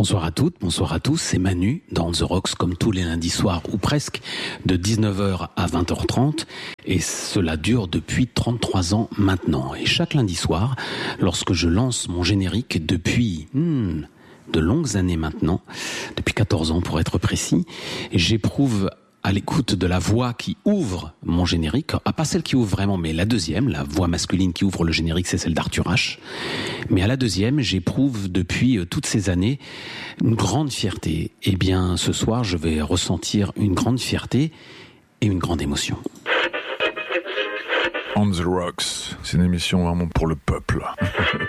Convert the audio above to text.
Bonsoir à toutes, bonsoir à tous, c'est Manu dans The Rocks comme tous les lundis soirs ou presque de 19h à 20h30 et cela dure depuis 33 ans maintenant. Et chaque lundi soir, lorsque je lance mon générique depuis de longues années maintenant, depuis 14 ans pour être précis, j'éprouve à l'écoute de la voix qui ouvre mon générique, pas celle qui ouvre vraiment, mais la deuxième, la voix masculine qui ouvre le générique, c'est celle d'Arthur H. Mais à la deuxième, j'éprouve depuis toutes ces années une grande fierté. Eh bien, ce soir, je vais ressentir une grande fierté et une grande émotion. On the Rocks, c'est une émission vraiment pour le peuple.